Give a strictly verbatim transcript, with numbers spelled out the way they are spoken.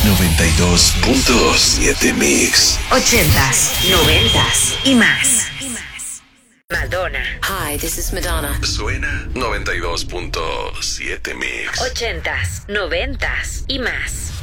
noventa y dos punto siete Mix. Ochentas, noventas y más. Madonna. Hi, this is Madonna. Suena noventa y dos punto siete Mix. Ochentas, noventas y más.